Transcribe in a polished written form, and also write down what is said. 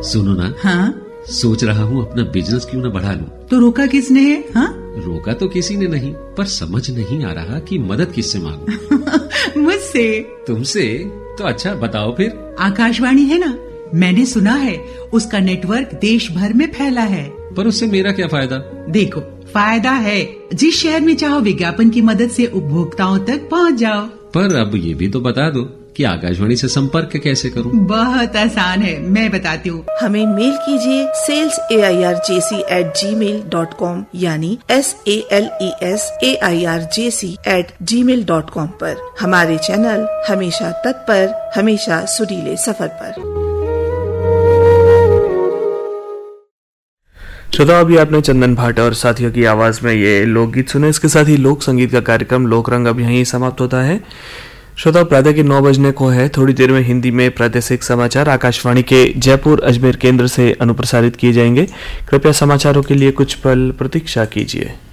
सुनो ना। हाँ? सोच रहा हूँ अपना बिजनेस क्यों न बढ़ा लूं। तो रोका किसने है? हाँ? रोका तो किसी ने नहीं, पर समझ नहीं आ रहा कि मदद किससे मांगूं। मुझसे। तुमसे? तो अच्छा बताओ फिर। आकाशवाणी है ना, मैंने सुना है उसका नेटवर्क देश भर में फैला है। पर उससे मेरा क्या फायदा? देखो, फायदा है। जिस शहर में चाहो विज्ञापन की मदद से उपभोक्ताओं तक पहुंच जाओ। पर अब ये भी तो बता दो कि आकाशवाणी से संपर्क कैसे करूं? बहुत आसान है, मैं बताती हूँ। हमें मेल कीजिए salesairjc@gmail.com यानी SALESAIRJC@gmail.com पर। हमारे चैनल हमेशा तत्पर, हमेशा सुरीले सफर पर। श्रोता, अभी आपने चंदन भाट और साथियों की आवाज में ये लोकगीत सुने। इसके साथ ही लोक संगीत का कार्यक्रम लोक रंग अब यहीं समाप्त होता है। श्रोता, प्रातः के 9 बजने को है। थोड़ी देर में हिंदी में प्रादेशिक समाचार आकाशवाणी के जयपुर अजमेर केंद्र से अनुप्रसारित किए जाएंगे। कृपया समाचारों के लिए कुछ पल प्रतीक्षा कीजिए।